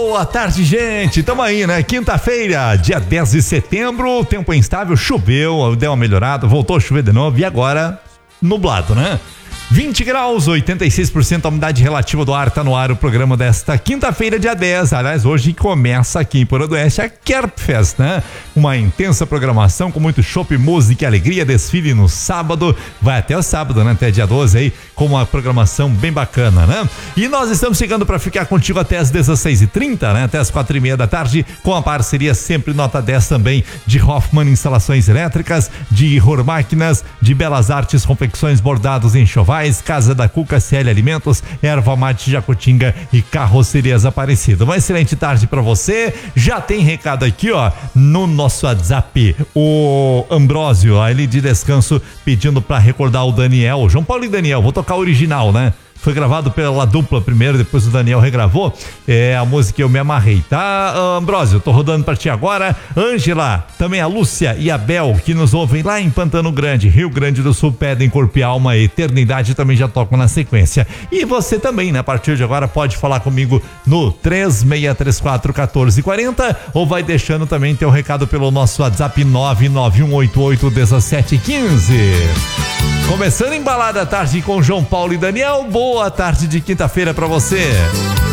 Boa tarde, gente. Tamo aí, né? Quinta-feira, dia 10 de setembro, tempo instável, choveu, deu uma melhorada, voltou a chover de novo e agora nublado, né? 20 graus, 86% a umidade relativa do ar, tá no ar o programa desta quinta-feira, dia 10. Aliás, hoje começa aqui em Porã do Oeste a Kerpfest, né? Uma intensa programação com muito chopp, música e alegria, desfile no sábado, vai até o sábado, né? Até dia 12 aí, com uma programação bem bacana, né? E nós estamos chegando para ficar contigo até as 16h30, né? Até as 4h30 da tarde, com a parceria sempre nota 10 também de Hoffman Instalações Elétricas, de Ror Máquinas, de Belas Artes Confecções Bordados em Enxovais, Casa da Cuca, CL Alimentos, Erva Mate Jacutinga e Carrocerias Aparecida. Uma excelente tarde para você. Já tem recado aqui, ó, no nosso WhatsApp. O Ambrósio, ele de Descanso, pedindo para recordar o Daniel, João Paulo e Daniel. Vou tocar o original, né? Foi gravado pela dupla primeiro, depois o Daniel regravou. É a música Eu Me Amarrei, tá? Ambrósio, tô rodando pra ti agora. Ângela, também a Lúcia e a Bel, que nos ouvem lá em Pantano Grande, Rio Grande do Sul, pedem Corpo e Alma, Eternidade, também já tocam na sequência. E você também, né? A partir de agora pode falar comigo no 3634-1440 ou vai deixando também teu recado pelo nosso WhatsApp 991881715. Começando embalada a tarde com João Paulo e Daniel. Boa tarde de quinta-feira pra você.